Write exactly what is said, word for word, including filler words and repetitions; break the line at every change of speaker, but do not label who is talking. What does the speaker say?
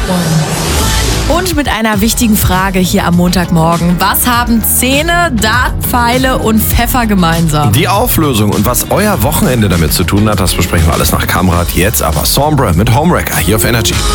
Und mit einer wichtigen Frage hier am Montagmorgen. Was haben Zähne, Dartpfeile und Pfeffer gemeinsam?
Die Auflösung und was euer Wochenende damit zu tun hat, das besprechen wir alles nach Kamrat. Jetzt aber Sombra mit Homewrecker hier auf Energy.